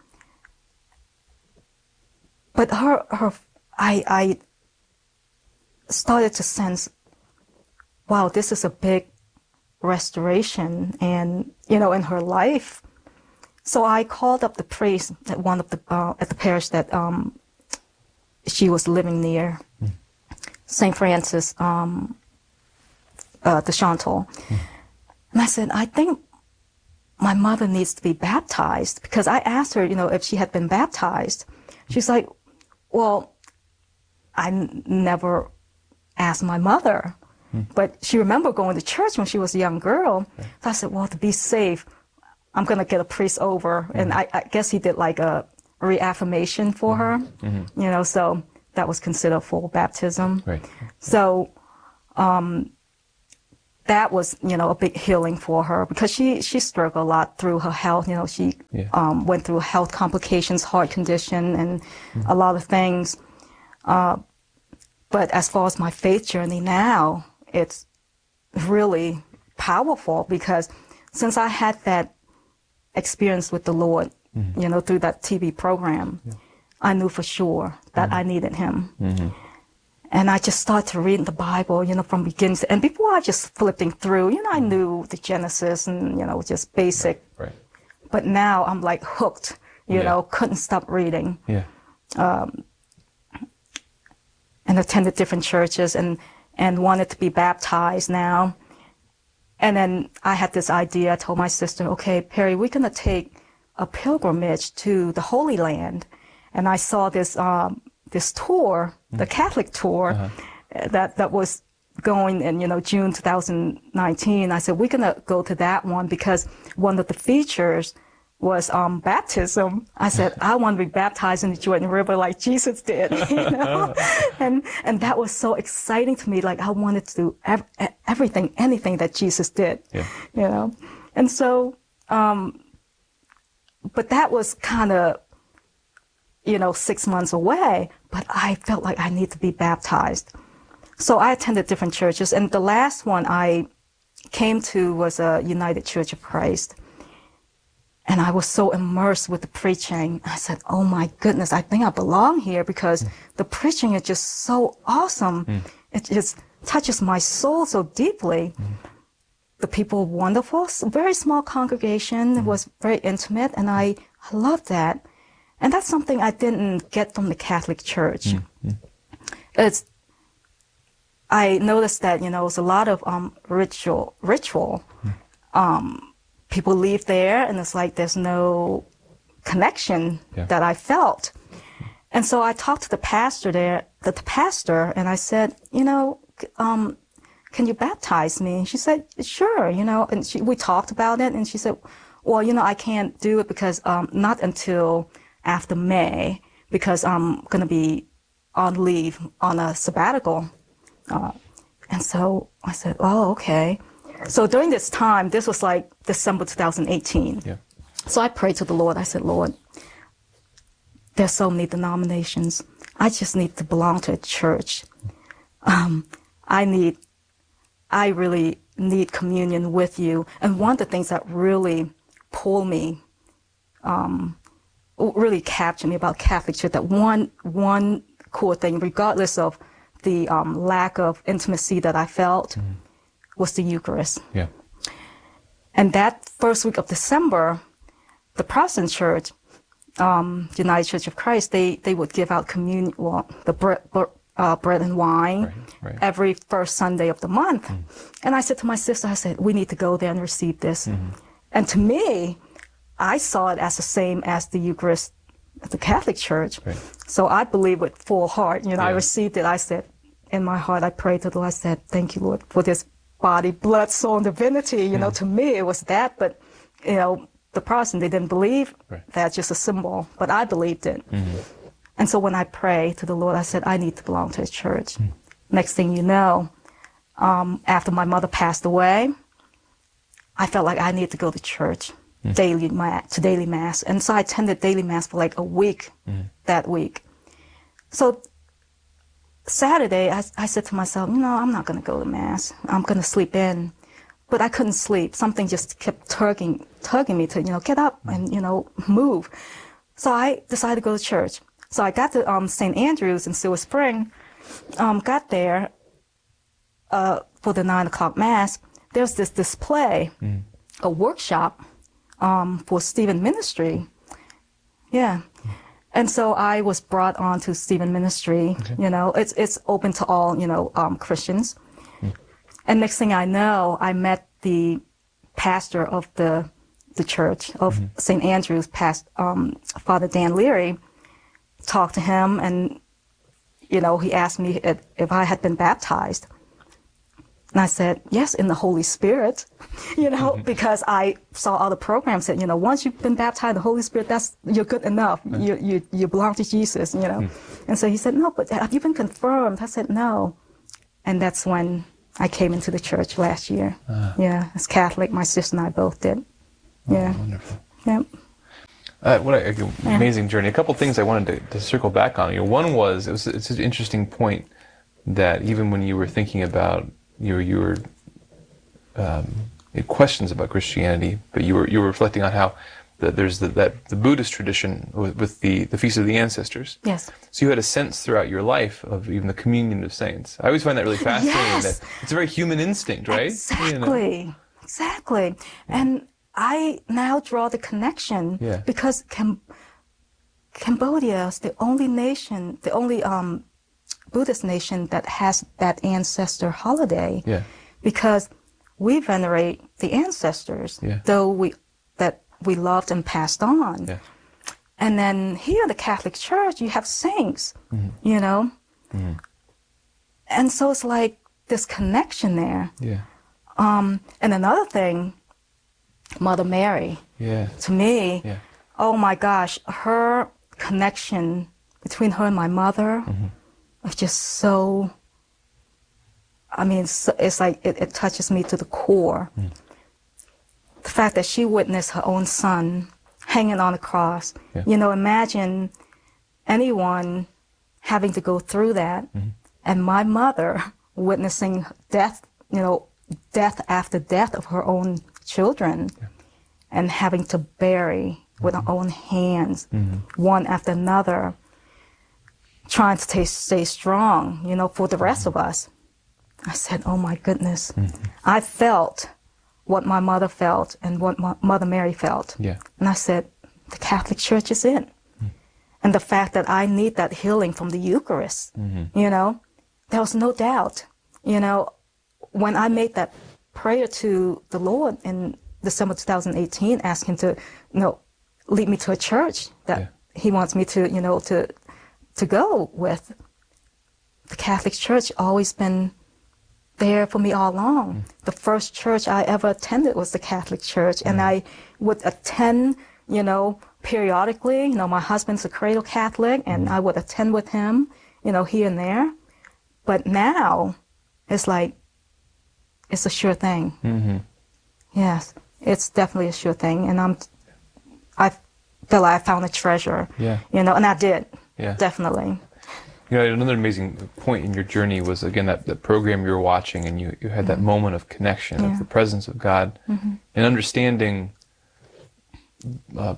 But her, her, I, I started to sense, wow, this is a big restoration and, you know, in her life. So I called up the priest at one of the, uh, at the parish that, um, she was living near, mm. Saint Francis, um, uh, de Chantal. Mm. And I said, I think my mother needs to be baptized, because I asked her, you know, if she had been baptized. She's like, well, I n- never asked my mother, hmm. but she remembered going to church when she was a young girl. Okay. So I said, well, to be safe, I'm going to get a priest over. Mm-hmm. And I, I guess he did like a reaffirmation for mm-hmm. her, mm-hmm. you know, so that was considered full baptism. Right. So um, that was, you know, a big healing for her because she, she struggled a lot through her health. You know, she Yeah. um, went through health complications, heart condition, and mm-hmm. a lot of things. Uh, but as far as my faith journey now, it's really powerful because since I had that experience with the Lord, mm-hmm. you know, through that T V program, yeah. I knew for sure that mm-hmm. I needed Him. Mm-hmm. And I just started to read the Bible, you know, from beginning to end. Before I just flipping through, you know, I knew the Genesis and, you know, just basic. Right. Right. But now I'm like hooked, you yeah. know, couldn't stop reading. Yeah. Um, and attended different churches and, and wanted to be baptized now. And then I had this idea. I told my sister, okay, Perry, we're going to take a pilgrimage to the Holy Land. And I saw this um, this tour, the Catholic tour, uh-huh. that, that was going in, you know, June two thousand nineteen. I said, we're going to go to that one because one of the features was um, baptism. I said, I want to be baptized in the Jordan River like Jesus did, you know? and and that was so exciting to me. Like I wanted to do ev- everything, anything that Jesus did, yeah. you know? And so, um, but that was kind of, you know, six months away, but I felt like I need to be baptized. So I attended different churches, and the last one I came to was a United Church of Christ. And I was so immersed with the preaching. I said, oh my goodness, I think I belong here because mm. the preaching is just so awesome. Mm. It just touches my soul so deeply. Mm. The people were wonderful, very small congregation, mm. it was very intimate, and I, I loved that. And that's something I didn't get from the Catholic Church. Mm-hmm. It's, I noticed that, you know, it's a lot of um, ritual, ritual. Mm. Um, people leave there and it's like there's no connection yeah. that I felt. And so I talked to the pastor there, the, the pastor, and I said, you know, um, can you baptize me? And she said, sure, you know, and she, we talked about it, and she said, well, you know, I can't do it because um, not until after May, because I'm going to be on leave on a sabbatical. Uh, and so I said, oh, okay. So during this time, this was like December two thousand eighteen. Yeah. So I prayed to the Lord. I said, Lord, there's so many denominations. I just need to belong to a church. Um, I need, I really need communion with you. And one of the things that really pulled me, um, really captured me about Catholic Church, that one one cool thing, regardless of the um, lack of intimacy that I felt, mm-hmm. was the Eucharist. Yeah. And that first week of December, the Protestant Church, um, the United Church of Christ, they, they would give out communion, well, the bread, uh, bread and wine right, right. every first Sunday of the month. Mm. And I said to my sister, I said, we need to go there and receive this. Mm-hmm. And to me, I saw it as the same as the Eucharist at the Catholic Church. Right. So I believe with full heart. You know, yeah. I received it. I said, in my heart, I prayed to the Lord. I said, thank you, Lord, for this body, blood, soul, and divinity. You mm. know, to me, it was that. But, you know, the Protestant, they didn't believe right. that's just a symbol. But I believed it. Mm-hmm. And so when I prayed to the Lord, I said, I need to belong to a church. Mm. Next thing you know, um, after my mother passed away, I felt like I needed to go to church. Mm. Daily mass, to daily mass. And so I attended daily mass for like a week mm. that week. So Saturday, I, I said to myself, you know, I'm not going to go to mass. I'm going to sleep in. But I couldn't sleep. Something just kept tugging, tugging me to, you know, get up and, you know, move. So I decided to go to church. So I got to um, Saint Andrew's in Silver Spring, um, got there uh, for the nine o'clock mass. There's this display, mm. a workshop Um, for Stephen Ministry. Yeah. And so I was brought on to Stephen Ministry. Okay. You know, it's it's open to all, you know, um, Christians. Mm. And next thing I know, I met the pastor of the the church of mm-hmm. Saint Andrew's, past um, Father Dan Leary. Talked to him, and, you know, he asked me if, if I had been baptized. And I said, yes, in the Holy Spirit, you know, mm-hmm. because I saw all the programs that, you know, once you've been baptized in the Holy Spirit, that's, you're good enough. Mm-hmm. You, you, you belong to Jesus, you know. Mm-hmm. And so he said, no, but have you been confirmed? I said, no. And that's when I came into the church last year. Uh, yeah, as Catholic, my sister and I both did. Oh, yeah. Wonderful. Yep. Uh, what an amazing yeah. journey. A couple things I wanted to, to circle back on. You know, one was, it was, it's an interesting point that even when you were thinking about, you were, you were um, you had questions about Christianity, but you were you were reflecting on how the, there's the, that the Buddhist tradition with, with the, the Feast of the Ancestors. Yes. So you had a sense throughout your life of even the communion of saints. I always find that really fascinating. Yes. That it's a very human instinct, right? Exactly. You know? Exactly. And I now draw the connection yeah. because Cam- Cambodia is the only nation, the only um, Buddhist nation that has that ancestor holiday. Yeah. Because we venerate the ancestors, yeah. though we that we loved and passed on. Yeah. And then here in the Catholic Church, you have saints, mm-hmm. you know? Mm-hmm. And so it's like this connection there. Yeah. Um, and another thing, Mother Mary, yeah. to me, yeah. oh my gosh, her connection between her and my mother mm-hmm. was just so, I mean, it's, it's like it, it touches me to the core. Mm. The fact that she witnessed her own son hanging on the cross. Yeah. You know, imagine anyone having to go through that, mm-hmm. and my mother witnessing death, you know, death after death of her own children, yeah. and having to bury mm-hmm. with her own hands, mm-hmm. one after another, trying to stay, stay strong, you know, for the rest mm-hmm. of us. I said, oh my goodness. Mm-hmm. I felt what my mother felt and what my Mother Mary felt. Yeah. And I said, the Catholic Church is in. Mm-hmm. And the fact that I need that healing from the Eucharist, mm-hmm. you know, there was no doubt. You know, when I made that prayer to the Lord in December two thousand eighteen, asking to, you know, lead me to a church that yeah. he wants me to, you know, to to go with, the Catholic Church always been there for me all along. Mm. The first church I ever attended was the Catholic Church, mm. and I would attend, you know, periodically. You know, my husband's a cradle Catholic, and mm. I would attend with him, you know, here and there. But now, it's like, it's a sure thing. Mm-hmm. Yes, it's definitely a sure thing, and I'm, I feel like I found a treasure. Yeah. You know, and I did. Yeah. Definitely. You know, another amazing point in your journey was, again, that, that program you were watching, and you, you had that mm-hmm. moment of connection, yeah. of the presence of God, mm-hmm. and understanding uh,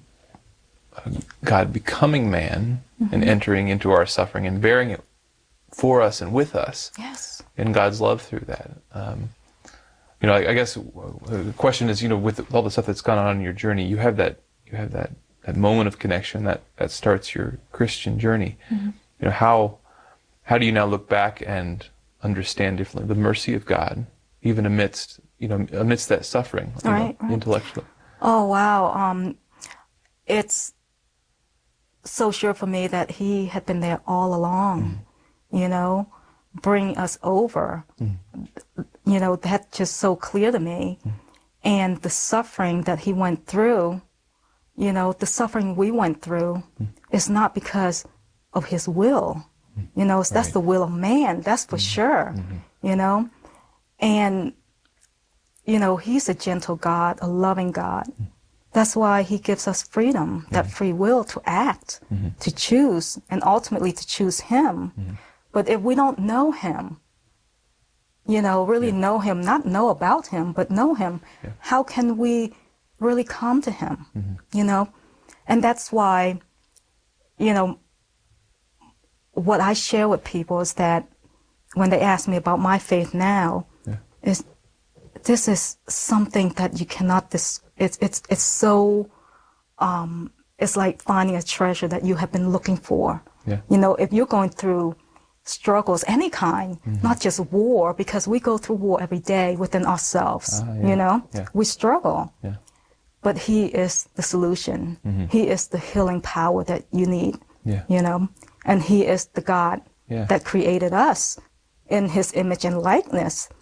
God becoming man mm-hmm. and entering into our suffering and bearing it for us and with us. Yes. And God's love through that. Um, you know, I, I guess the question is, you know, with all the stuff that's gone on in your journey, you have that, you have that, that moment of connection that, that starts your Christian journey. Mm-hmm. You know, how how do you now look back and understand differently the mercy of God, even amidst, you know, amidst that suffering, you right, know, right. intellectually? Oh, wow. Um, it's so sure for me that he had been there all along, mm. you know, bringing us over. Mm. You know, that's just so clear to me. Mm. And the suffering that he went through, you know, the suffering we went through mm. is not because of his will, you know, that's right. the will of man, that's for mm-hmm. sure, mm-hmm. you know, and, you know, he's a gentle God, a loving God. Mm-hmm. That's why he gives us freedom, mm-hmm. that free will to act, mm-hmm. to choose, and ultimately to choose him. Mm-hmm. But if we don't know him, you know, really yeah. know him, not know about him, but know him, yeah. how can we really come to him, mm-hmm. you know? And that's why, you know, what I share with people is that when they ask me about my faith now, yeah. is this is something that you cannot dis- it's it's it's so um, it's like finding a treasure that you have been looking for. Yeah. You know, if you're going through struggles any kind, mm-hmm. not just war, because we go through war every day within ourselves. Uh, yeah. You know, yeah. we struggle. Yeah. But he is the solution. Mm-hmm. He is the healing power that you need. Yeah. You know. And he is the God yeah. that created us in his image and likeness.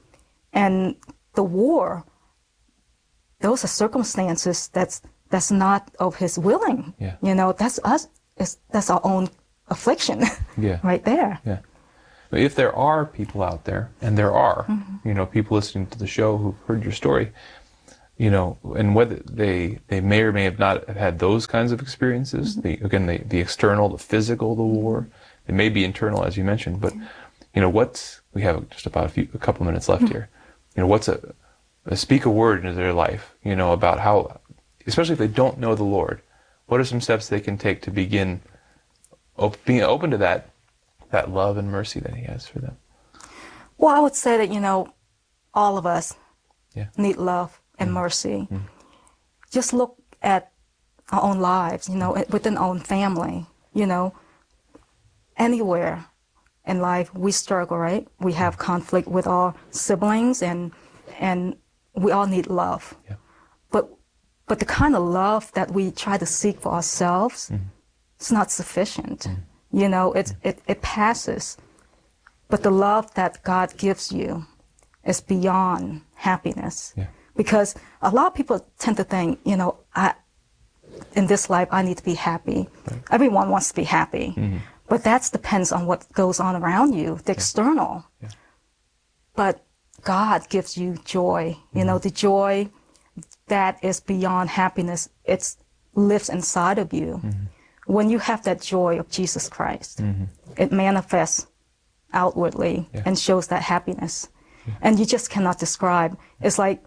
And the war, those are circumstances that's that's not of his willing. Yeah. You know, that's us. It's, that's our own affliction. Yeah. Right there. Yeah. But if there are people out there, and there are, mm-hmm. you know, people listening to the show who've heard your story, you know, and whether they they may or may have not have had those kinds of experiences, mm-hmm. the again the, the external, the physical, the war, they may be internal, as you mentioned, but you know, what's we have just about a few a couple minutes left mm-hmm. here. You know, what's a, a speak a word into their life, you know, about how, especially if they don't know the Lord, what are some steps they can take to begin op- being open to that that love and mercy that He has for them? Well, I would say that, you know, all of us yeah. need love and mm-hmm. mercy. Mm-hmm. Just look at our own lives, you know, mm-hmm. within our own family, you know, anywhere in life we struggle, right? We have conflict with our siblings, and and we all need love. Yeah. But but the kind of love that we try to seek for ourselves, mm-hmm. it's not sufficient. Mm-hmm. You know, it, it, it passes. But the love that God gives you is beyond happiness. Yeah. Because a lot of people tend to think, you know, I, in this life, I need to be happy. Right. Everyone wants to be happy. Mm-hmm. But that depends on what goes on around you, the yeah. external. Yeah. But God gives you joy. Mm-hmm. You know, the joy that is beyond happiness, it lives inside of you. Mm-hmm. When you have that joy of Jesus Christ, mm-hmm. it manifests outwardly yeah. and shows that happiness. Yeah. And you just cannot describe. It's like,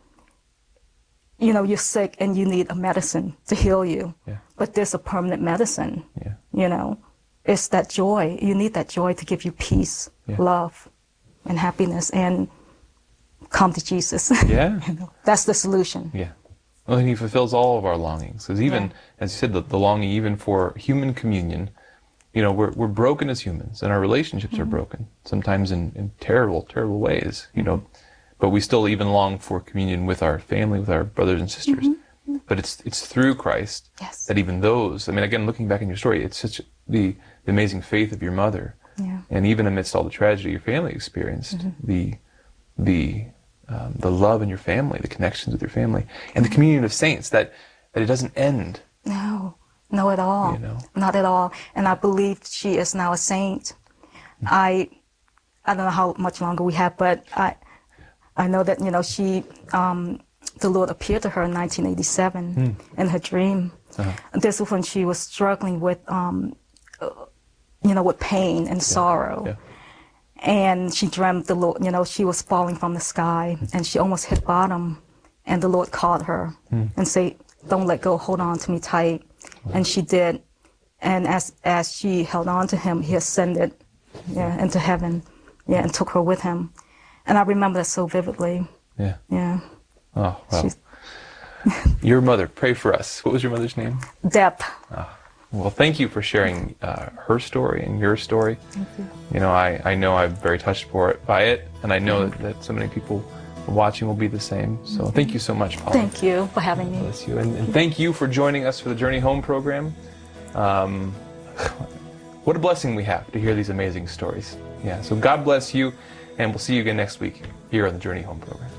you know, you're sick and you need a medicine to heal you. Yeah. But there's a permanent medicine. Yeah. You know, it's that joy. You need that joy to give you peace, yeah. love, and happiness. And come to Jesus. Yeah. You know, that's the solution. Yeah. Well, and He fulfills all of our longings. Because even, yeah. as you said, the, the longing even for human communion, you know, we're we're broken as humans, and our relationships mm-hmm. are broken, sometimes in, in terrible, terrible ways, you know. But we still even long for communion with our family, with our brothers and sisters. Mm-hmm. But it's it's through Christ yes. that even those, I mean, again, looking back in your story, it's such the, the amazing faith of your mother. Yeah. And even amidst all the tragedy your family experienced, mm-hmm. the the Um, the love in your family, the connections with your family, and the communion of saints, that, that it doesn't end. No, no at all. You know? Not at all. And I believe she is now a saint. Mm-hmm. I I don't know how much longer we have, but I I know that, you know, she, um, the Lord appeared to her in nineteen eighty-seven mm. in her dream. Uh-huh. This was when she was struggling with, um, you know, with pain and yeah. sorrow. Yeah. And she dreamt the Lord, you know, she was falling from the sky, and she almost hit bottom, and the Lord caught her mm. and said, "Don't let go, hold on to me tight." Wow. And she did. And as as she held on to Him, He ascended yeah, into heaven, yeah, and took her with Him. And I remember that so vividly. Yeah. Yeah. Oh, wow. Your mother, pray for us. What was your mother's name? Deb. Oh. Well, thank you for sharing uh, her story and your story. Thank you. You know, I, I know I'm very touched for it, by it, and I know that, that so many people watching will be the same. So mm-hmm. thank you so much, Paula. Thank you for having me. Bless you. And, and thank you for joining us for the Journey Home program. Um, what a blessing we have to hear these amazing stories. Yeah, so God bless you, and we'll see you again next week here on the Journey Home program.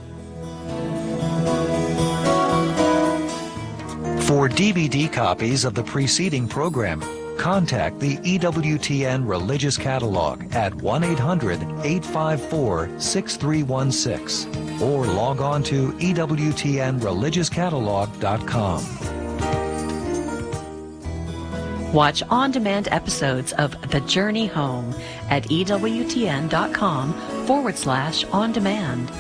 For D V D copies of the preceding program, contact the E W T N Religious Catalog at one eight hundred, eight five four, six three one six or log on to E W T N religious catalog dot com. Watch on-demand episodes of The Journey Home at EWTN.com forward slash on-demand.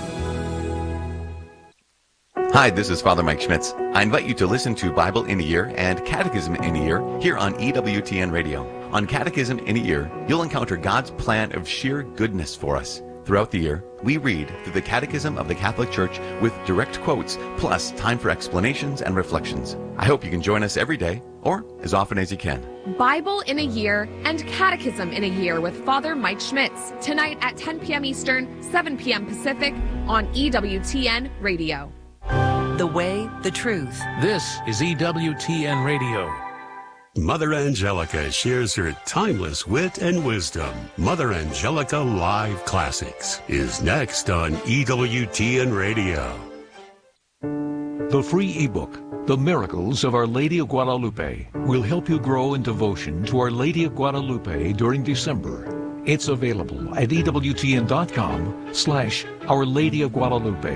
Hi, this is Father Mike Schmitz. I invite you to listen to Bible in a Year and Catechism in a Year here on E W T N Radio. On Catechism in a Year, you'll encounter God's plan of sheer goodness for us. Throughout the year, we read through the Catechism of the Catholic Church with direct quotes, plus time for explanations and reflections. I hope you can join us every day, or as often as you can. Bible in a Year and Catechism in a Year with Father Mike Schmitz, tonight at ten p.m. Eastern, seven p.m. Pacific on E W T N Radio. The way, the truth. This is E W T N Radio. Mother Angelica shares her timeless wit and wisdom. Mother Angelica Live Classics is next on E W T N Radio. The free ebook, The Miracles of Our Lady of Guadalupe, will help you grow in devotion to Our Lady of Guadalupe during December. It's available at E W T N dot com slash Our Lady of Guadalupe.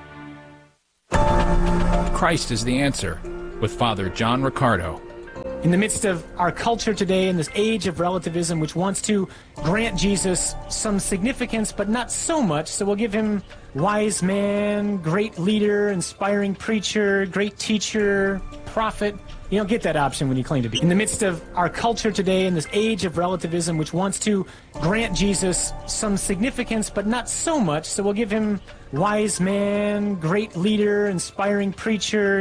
Christ is the Answer with Father John Riccardo. In the midst of our culture today, in this age of relativism, which wants to grant Jesus some significance, but not so much, so we'll give him wise man, great leader, inspiring preacher, great teacher, prophet. You don't get that option when you claim to be. In the midst of our culture today, in this age of relativism, which wants to grant Jesus some significance, but not so much, so we'll give him wise man, great leader, inspiring preacher,